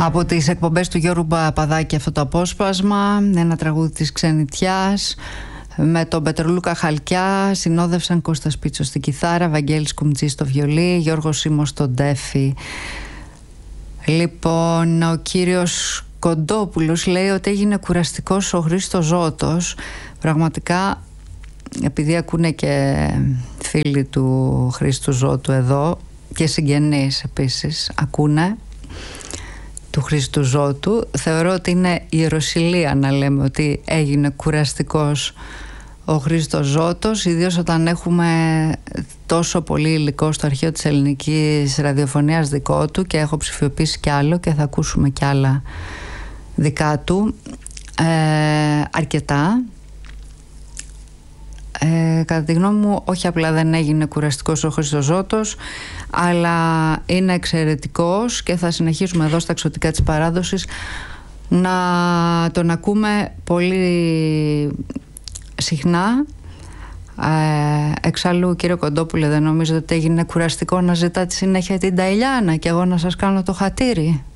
Από τις εκπομπές του Γιώργου Παπαδάκη αυτό το απόσπασμα, ένα τραγούδι της Ξενιτιάς, με τον Πετρολούκα Χαλκιά συνόδευσαν Κώστας Πίτσος στην κιθάρα, Βαγγέλης Κουμτζής στο βιολί, Γιώργος Σίμος στο ντέφι. Λοιπόν, ο κύριος Κοντόπουλος λέει ότι έγινε κουραστικός ο Χρήστος Ζώτος. Πραγματικά, επειδή ακούνε και φίλοι του Χρήστου Ζώτου εδώ και συγγενείς επίσης ακούνε του Χρήστου Ζώτου, θεωρώ ότι είναι ιεροσυλία να λέμε ότι έγινε κουραστικός ο Χρήστος Ζώτος, ιδίως όταν έχουμε τόσο πολύ υλικό στο αρχείο της ελληνικής ραδιοφωνίας δικό του, και έχω ψηφιοποιήσει κι άλλο και θα ακούσουμε κι άλλα δικά του, αρκετά. Κατά τη γνώμη μου, όχι απλά δεν έγινε κουραστικός ο Χρήστος Ζώτος, αλλά είναι εξαιρετικός και θα συνεχίσουμε εδώ στα εξωτικά της παράδοσης να τον ακούμε πολύ συχνά. Εξάλλου, κύριε Κοντόπουλε, δεν νομίζετε ότι έγινε κουραστικό να ζητά τη συνέχεια την Ταηλιάνα και εγώ να σας κάνω το χατήρι?